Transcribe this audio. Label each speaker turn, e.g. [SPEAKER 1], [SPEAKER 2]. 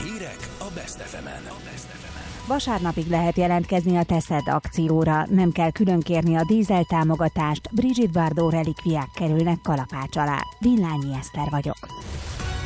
[SPEAKER 1] Hírek a Best FM-en.
[SPEAKER 2] Vasárnapig lehet jelentkezni a Teszed akcióra. Nem kell külön kérni a dízel támogatást, Brigitte Bardot relikviák kerülnek kalapács alá. Villányi Eszter vagyok.